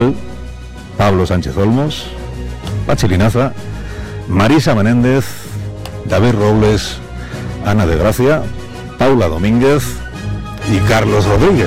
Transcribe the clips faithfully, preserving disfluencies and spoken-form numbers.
Pablo Sánchez Olmos, Pachi Linaza, Marisa Menéndez, David Robles, Ana de Gracia, Paula Domínguez y Carlos Rodríguez.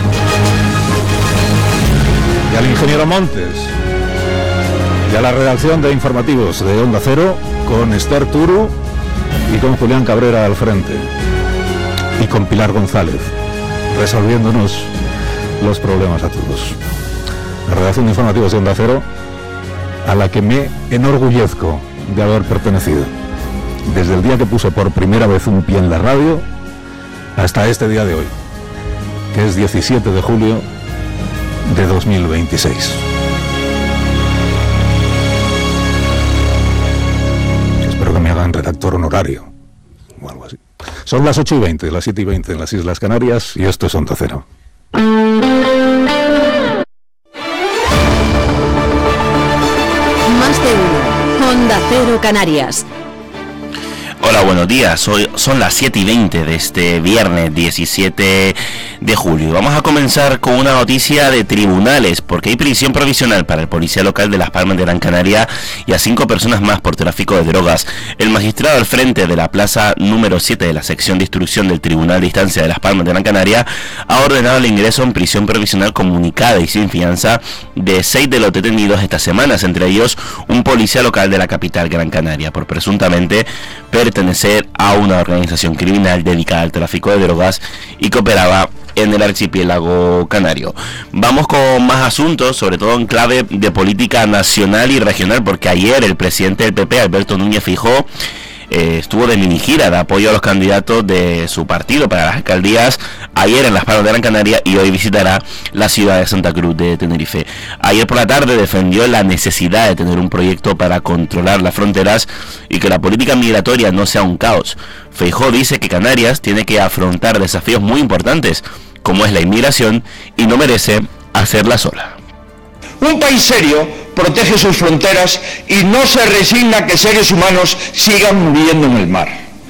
Y al ingeniero Montes, y a la redacción de informativos de Onda Cero, con Esther Turu y con Julián Cabrera al frente, y con Pilar González, resolviéndonos los problemas a todos. La redacción de informativos de Onda Cero, a la que me enorgullezco de haber pertenecido, desde el día que puse por primera vez un pie en la radio, hasta este día de hoy, que es diecisiete de julio de dos mil veintiséis. Espero que me hagan redactor honorario o algo así. Son las ocho y veinte, las siete y veinte en las Islas Canarias, y esto es Onda Cero. Más de uno. Onda Cero Canarias. Hola, buenos días. Hoy son las siete y veinte de este viernes diecisiete de julio. Vamos a comenzar con una noticia de tribunales, porque hay prisión provisional para el policía local de Las Palmas de Gran Canaria y a cinco personas más por tráfico de drogas. El magistrado al frente de la plaza número siete de la sección de instrucción del Tribunal de Instancia de Las Palmas de Gran Canaria ha ordenado el ingreso en prisión provisional comunicada y sin fianza de seis de los detenidos estas semanas, entre ellos un policía local de la capital Gran Canaria, por presuntamente pertenecer a una organización criminal dedicada al tráfico de drogas y que operaba en el archipiélago canario. Vamos con más asuntos, sobre todo en clave de política nacional y regional, porque ayer el presidente del P P, Alberto Núñez Feijóo, eh, estuvo de mini gira de apoyo a los candidatos de su partido para las alcaldías, ayer en Las Palmas de Gran Canaria, y hoy visitará la ciudad de Santa Cruz de Tenerife. Ayer por la tarde defendió la necesidad de tener un proyecto para controlar las fronteras y que la política migratoria no sea un caos. Feijóo dice que Canarias tiene que afrontar desafíos muy importantes, como es la inmigración, y no merece hacerla sola. Un país serio protege sus fronteras y no se resigna a que seres humanos sigan muriendo en el mar.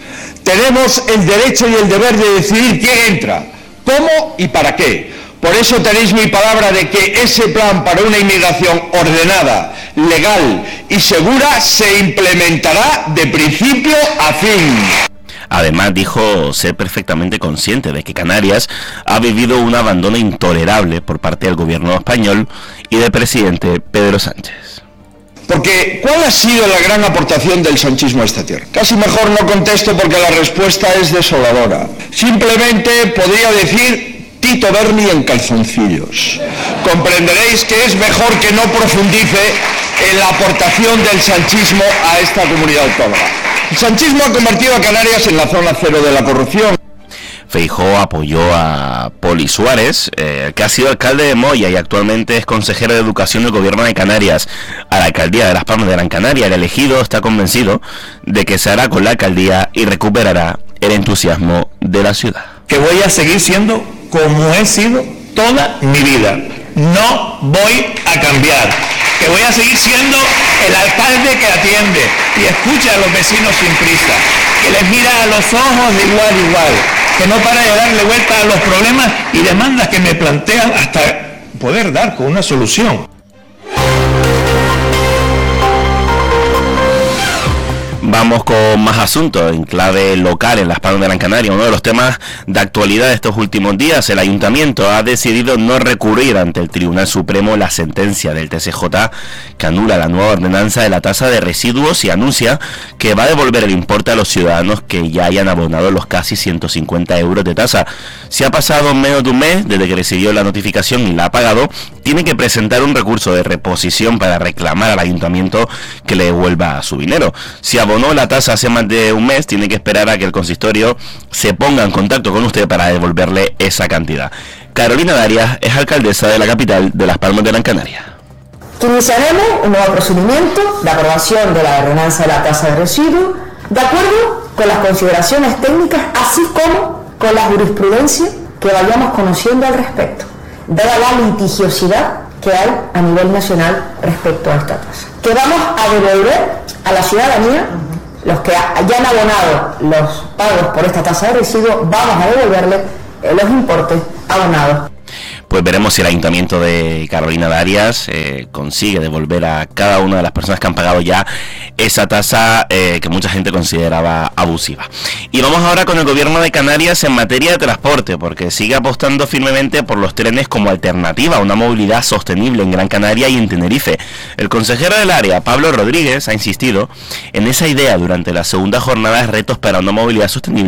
Tenemos el derecho y el deber de decidir quién entra, cómo y para qué. Por eso tenéis mi palabra de que ese plan para una inmigración ordenada, legal y segura se implementará de principio a fin. Además, dijo ser perfectamente consciente de que Canarias ha vivido un abandono intolerable por parte del gobierno español y del presidente Pedro Sánchez. Porque, ¿cuál ha sido la gran aportación del sanchismo a esta tierra? Casi mejor no contesto porque la respuesta es desoladora. Simplemente podría decir Tito Berni en calzoncillos. Comprenderéis que es mejor que no profundice en la aportación del sanchismo a esta comunidad autónoma. El sanchismo ha convertido a Canarias en la zona cero de la corrupción. Feijóo apoyó a Poli Suárez, eh, que ha sido alcalde de Moya y actualmente es consejero de Educación del Gobierno de Canarias, a la alcaldía de Las Palmas de Gran Canaria. El elegido está convencido de que se hará con la alcaldía y recuperará el entusiasmo de la ciudad. Que voy a seguir siendo como he sido toda mi vida. No voy a cambiar. Que voy a seguir siendo el alcalde que atiende y escucha a los vecinos sin prisa, que les mira a los ojos de igual a igual, que no para de darle vuelta a los problemas y demandas que me plantean hasta poder dar con una solución. Vamos con más asuntos en clave local en Las Palmas de Gran Canaria. Uno de los temas de actualidad de estos últimos días: el ayuntamiento ha decidido no recurrir ante el Tribunal Supremo la sentencia del T C J que anula la nueva ordenanza de la tasa de residuos y anuncia que va a devolver el importe a los ciudadanos que ya hayan abonado los casi ciento cincuenta euros de tasa. Si ha pasado menos de un mes desde que recibió la notificación y la ha pagado, tiene que presentar un recurso de reposición para reclamar al ayuntamiento que le devuelva su dinero. Si abonó la tasa hace más de un mes, tiene que esperar a que el consistorio se ponga en contacto con usted para devolverle esa cantidad. Carolina Darias es alcaldesa de la capital de Las Palmas de Gran Canaria. Iniciaremos un nuevo procedimiento de aprobación de la ordenanza de la tasa de residuos, de acuerdo con las consideraciones técnicas, así como con la jurisprudencia que vayamos conociendo al respecto, dada la litigiosidad que hay a nivel nacional respecto a esta tasa. Que vamos a devolver a la ciudadanía, los que hayan abonado los pagos por esta tasa de residuos, vamos a devolverle los importes abonados. pues veremos si el Ayuntamiento de Carolina de Arias eh, consigue devolver a cada una de las personas que han pagado ya esa tasa eh, que mucha gente consideraba abusiva. Y vamos ahora con el Gobierno de Canarias en materia de transporte, porque sigue apostando firmemente por los trenes como alternativa a una movilidad sostenible en Gran Canaria y en Tenerife. El consejero del área, Pablo Rodríguez, ha insistido en esa idea durante la segunda jornada de retos para una movilidad sostenible